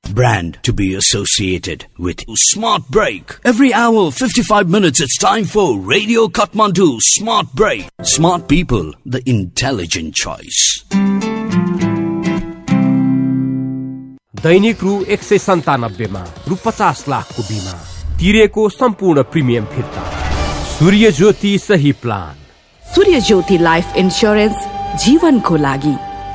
brand to be associated with. Smart Break. Every hour, 55 minutes, it's time for Radio Kathmandu Smart Break. Smart people, the intelligent choice. दैनिक रु 197 मा रु 50 लाखको बिमा तिरेको सम्पूर्ण premium फिर्ता। सूर्य ज्योति सही प्लान। सूर्य ज्योति लाइफ इन्स्योरेन्स जीवनको लागि।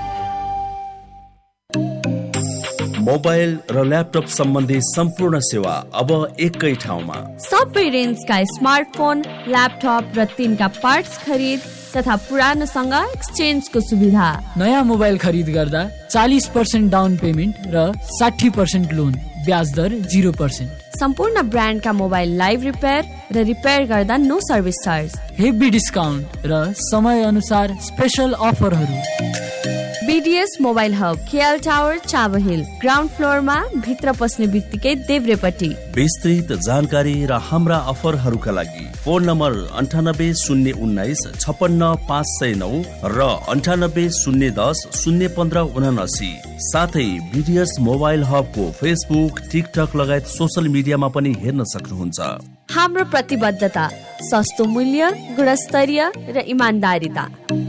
मोबाइल र ल्यापटप सम्बन्धी सम्पूर्ण सेवा अब एकै ठाउँमा। सबै रेन्जका स्मार्टफोन, ल्यापटप र तिनका पार्ट्स खरिद तथा पुरानोसँग एक्सचेन्जको सुविधा। नयाँ मोबाइल खरिद गर्दा 40% डाउन पेमेन्ट र 60% लोन, ब्याज दर 0%। सम्पूर्ण ब्रान्डका मोबाइल लाइभ रिपेयर र रिपेयर गर्दा no service charge. Heavy discount र समय अनुसार स्पेशल अफरहरू। BDS mobile hub, KL tower, Chabahil, ground फ्लोरमा, भित्र पस्ने बित्तिकै देब्रेपट्टि। विस्तृत जानकारी र हाम्रा अफरहरूका लागि फोन नम्बर 980119 56509 र 980110 01579। साथै BDS मोबाइल हबको फेसबुक, टिकटक लगायत सोशल मिडियामा पनि हेर्न सक्नुहुन्छ। हाम्रो प्रतिबद्धता सस्तो मूल्य, गुणस्तरीय र इमानदारिता।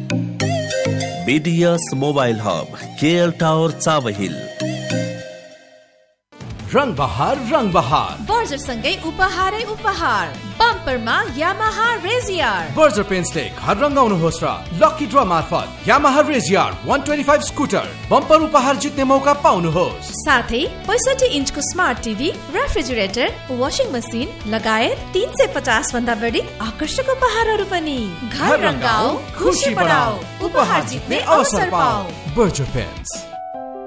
BDS mobile hub, KL tower, Chabahil. रंग बहार बर्जर सँगै उपहारै उपहार। बम्परमा यामाहा रेजियर। बर्जर पेन्सले घर रंगाउनुहोस् र लकी ड्र मार्फत यामाहा रेजियर 125 स्कुटर बम्पर उपहार जित्ने मौका पाउनुहोस्। साथै 65 इन्चको smart TV, refrigerator, washing machine लगायत 350 भन्दा बढी आकर्षक उपहारहरू पनि। घर रंगाऊ, खुशी बढाऊ, उपहार जित्ने अवसर पाऊ। Berger pens.